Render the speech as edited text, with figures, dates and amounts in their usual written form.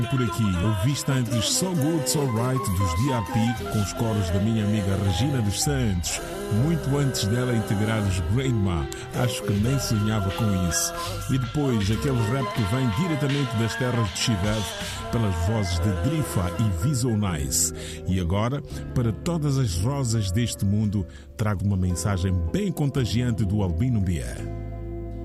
Por aqui, ouviste antes So Good, So Right dos DRP com os coros da minha amiga Regina dos Santos, muito antes dela integrar os Grandma. Acho que nem sonhava com isso. E depois aquele rap que vem diretamente das terras de Chivev pelas vozes de Drifa e Visual Nice. E agora, para todas as rosas deste mundo, trago uma mensagem bem contagiante do Albino Bier.